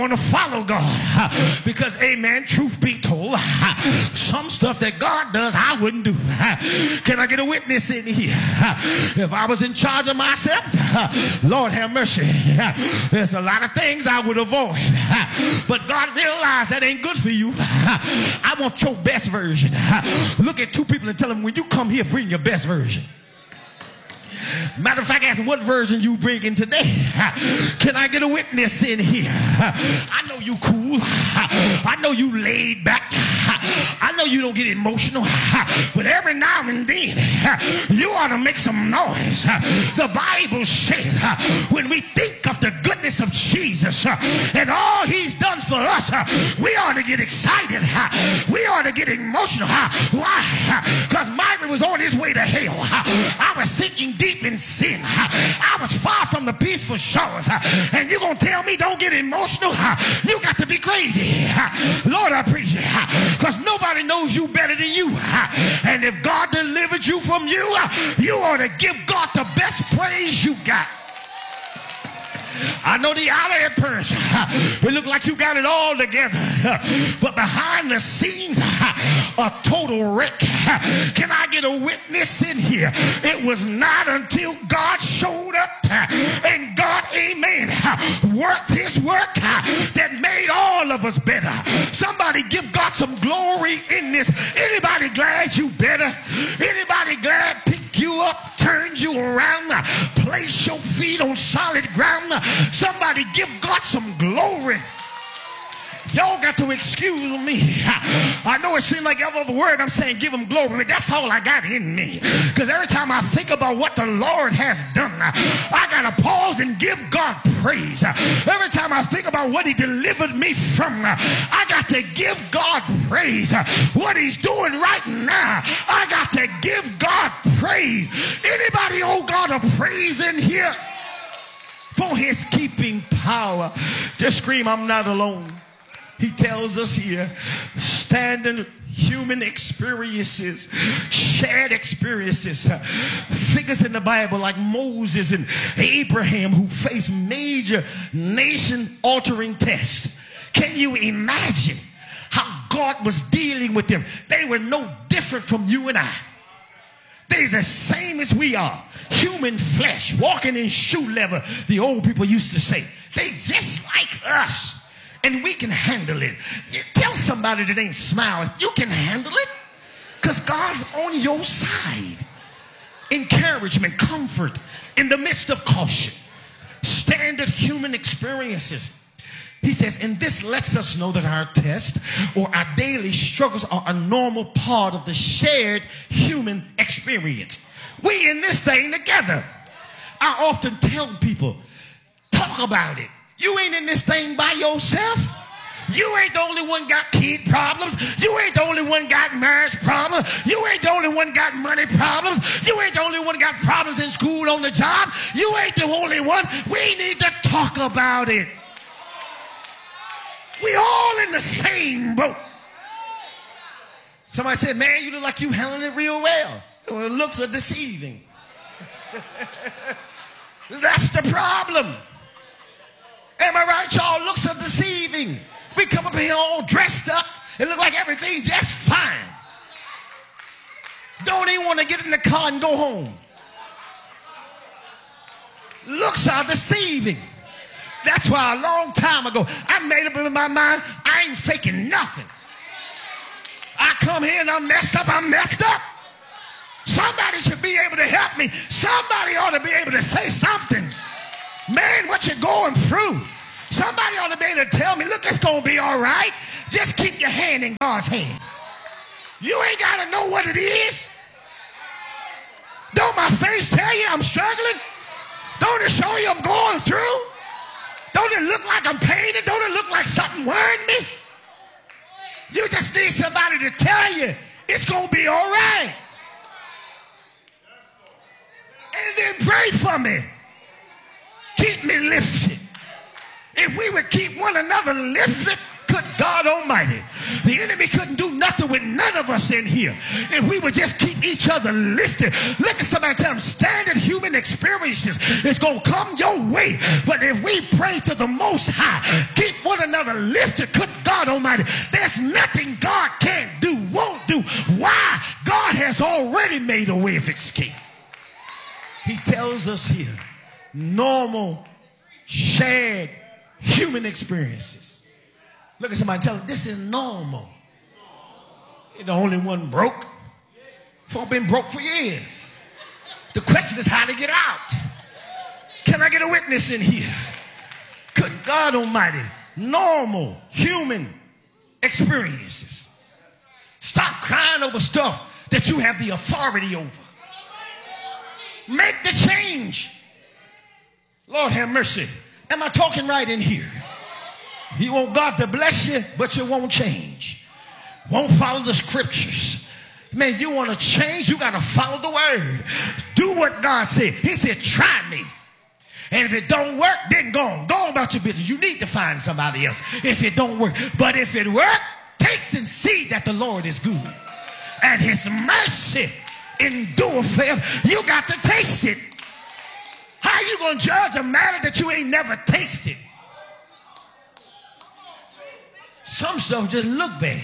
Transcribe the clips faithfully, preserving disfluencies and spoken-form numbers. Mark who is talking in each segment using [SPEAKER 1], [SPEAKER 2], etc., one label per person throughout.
[SPEAKER 1] want to follow God because, amen, truth be told, some stuff that God does I wouldn't do. Can I get a witness in here? If I was in charge of myself, Lord have mercy, there's a lot of things I would avoid, but God realized that ain't good for you. I want your best version. Look at two people and tell them, when you come here, bring your best version. Matter of fact, ask what version you bringing today. Can I get a witness in here? I know you cool. I know you laid back. I know you don't get emotional. But every now and then, you ought to make some noise. The Bible says, when we think of the goodness of Jesus and all he's done for us, we ought to get excited. We ought to get emotional. Why? Because Myra was on his way to hell. I was sinking deep in sin. I was far from the peaceful shores. And you're going to tell me don't get emotional? You got to be crazy. Lord, I praise you. Because nobody knows you better than you. And if God delivered you from you, you ought to give God the best praise you got. I know the outer appearance, it look like you got it all together, but behind the scenes, a total wreck. Can I get a witness in here? It was not until God showed up and God, amen, worked his work that made all of us better. Somebody give God some glory in this. Anybody glad you better? Anybody glad pick you up, turned you around, place your feet on solid ground? Somebody give God some glory. Y'all got to excuse me. I know it seems like every other word I'm saying give him glory, but that's all I got in me. Because every time I think about what the Lord has done, I got to pause and give God praise. Every time I think about what he delivered me from, I got to give God praise. What he's doing right now, I got to give God praise. Anybody owe God a praise in here? For his keeping power. Just scream, I'm not alone. He tells us here, standing human experiences, shared experiences, uh, figures in the Bible like Moses and Abraham who faced major nation-altering tests. Can you imagine how God was dealing with them? They were no different from you and I. They're the same as we are. Human flesh, walking in shoe leather, the old people used to say. They just like us. And we can handle it. You tell somebody that ain't smiling, you can handle it. Because God's on your side. Encouragement, comfort in the midst of caution. Standard human experiences. He says, and this lets us know that our test or our daily struggles are a normal part of the shared human experience. We in this thing together. I often tell people, talk about it. You ain't in this thing by yourself. You ain't the only one got kid problems. You ain't the only one got marriage problems. You ain't the only one got money problems. You ain't the only one got problems in school, on the job. You ain't the only one. We need to talk about it. We all in the same boat. Somebody said, man, you look like you handling it real well. Well, it looks are deceiving. That's the problem. Am I right, y'all? Looks are deceiving. We come up here all dressed up and look like everything just fine. Don't even want to get in the car and go home. Looks are deceiving. That's why a long time ago, I made up in my mind, I ain't faking nothing. I come here and I'm messed up, I'm messed up. Somebody should be able to help me. Somebody ought to be able to say something. Man, what you going through? Somebody ought to be able to tell me, look, it's going to be all right. Just keep your hand in God's hand. You ain't got to know what it is. Don't my face tell you I'm struggling? Don't it show you I'm going through? Don't it look like I'm painted? Don't it look like something worrying me? You just need somebody to tell you it's going to be all right. And then pray for me. Keep me lifted. If we would keep one another lifted, good God Almighty, the enemy couldn't do nothing with with none of us in here, if we would just keep each other lifted. Look at somebody and tell them standard human experiences is going to come your way. But if we pray to the Most High, keep one another lifted, good God Almighty, there's nothing God can't do, won't do. Why? God has already made a way of escape. He tells us here, normal, shared human experiences. Look at somebody and tell them, this is normal. You're the only one broke. Folk been broke for years. The question is how to get out. Can I get a witness in here? Good God Almighty, normal human experiences. Stop crying over stuff that you have the authority over. Make the change. Lord have mercy. Am I talking right in here? You want God to bless you, but you won't change. Won't follow the scriptures. Man, you want to change, you got to follow the word. Do what God said. He said, try me. And if it don't work, then go on. Go on about your business. You need to find somebody else if it don't work. But if it works, taste and see that the Lord is good. And his mercy endure forever. You got to taste it. How you going to judge a matter that you ain't never tasted? Some stuff just look bad.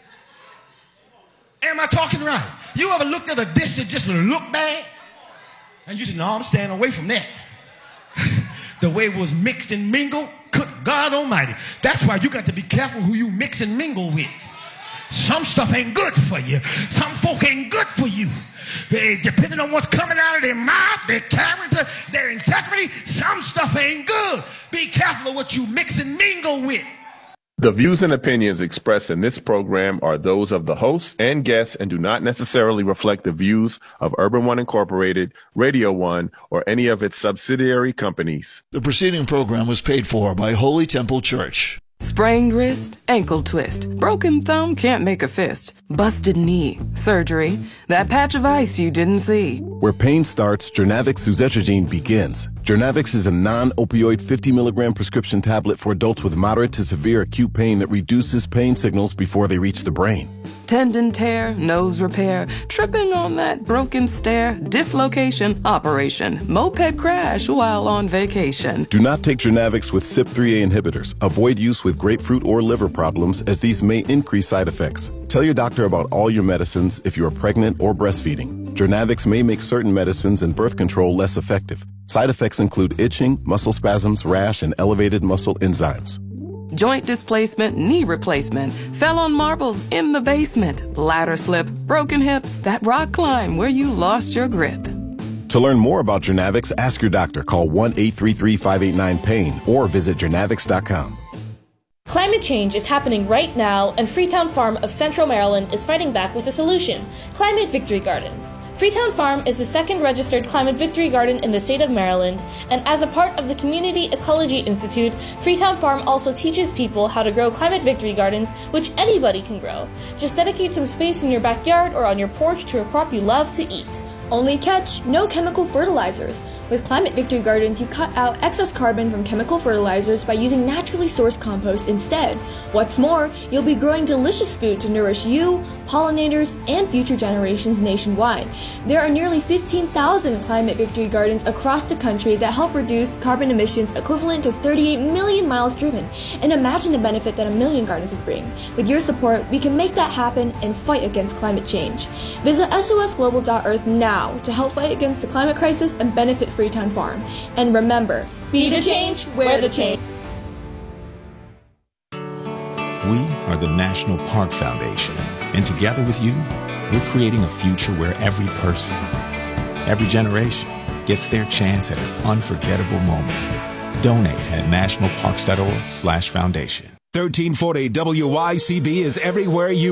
[SPEAKER 1] Am I talking right? You ever looked at a dish that just looked bad? And you said, no, I'm staying away from that. The way it was mixed and mingled, good God Almighty. That's why you got to be careful who you mix and mingle with. Some stuff ain't good for you. Some folk ain't good for you. Hey, depending on what's coming out of their mouth, their character, their integrity, some stuff ain't good. Be careful of what you mix and mingle with.
[SPEAKER 2] The views and opinions expressed in this program are those of the hosts and guests and do not necessarily reflect the views of Urban One Incorporated, Radio One, or any of its subsidiary companies.
[SPEAKER 3] The preceding program was paid for by Holy Temple Church.
[SPEAKER 4] Sprained wrist, ankle twist, broken thumb, can't make a fist, busted knee, surgery, that patch of ice you didn't see.
[SPEAKER 5] Where pain starts, Jernavix suzetrigine begins. Jernavix is a non-opioid fifty milligram prescription tablet for adults with moderate to severe acute pain that reduces pain signals before they reach the brain.
[SPEAKER 4] Tendon tear, nose repair, tripping on that broken stair, dislocation, operation, moped crash while on vacation.
[SPEAKER 5] Do not take Jernavix with C Y P three A inhibitors. Avoid use with grapefruit or liver problems as these may increase side effects. Tell your doctor about all your medicines if you are pregnant or breastfeeding. Jernavix may make certain medicines and birth control less effective. Side effects include itching, muscle spasms, rash, and elevated muscle enzymes.
[SPEAKER 4] Joint displacement, knee replacement, fell on marbles in the basement, bladder slip, broken hip, that rock climb where you lost your grip.
[SPEAKER 5] To learn more about Jernavix, ask your doctor. Call one eight three three, five eight nine, pain or visit jernavix dot com.
[SPEAKER 6] Climate change is happening right now, and Freetown Farm of Central Maryland is fighting back with a solution: Climate Victory Gardens. Freetown Farm is the second registered Climate Victory Garden in the state of Maryland, and as a part of the Community Ecology Institute, Freetown Farm also teaches people how to grow Climate Victory Gardens, which anybody can grow. Just dedicate some space in your backyard or on your porch to a crop you love to eat.
[SPEAKER 7] Only catch, no chemical fertilizers. With Climate Victory Gardens, you cut out excess carbon from chemical fertilizers by using naturally sourced compost instead. What's more, you'll be growing delicious food to nourish you, pollinators, and future generations nationwide. There are nearly fifteen thousand Climate Victory Gardens across the country that help reduce carbon emissions equivalent to thirty-eight million miles driven. And imagine the benefit that a million gardens would bring. With your support, we can make that happen and fight against climate change. Visit S O S global dot earth now to help fight against the climate crisis and benefit Freetown Farm. And remember,
[SPEAKER 6] be the change, wear the change.
[SPEAKER 8] We are the National Park Foundation, and together with you, we're creating a future where every person, every generation gets their chance at an unforgettable moment. Donate at national parks dot org slash foundation.
[SPEAKER 9] thirteen forty W Y C B is everywhere you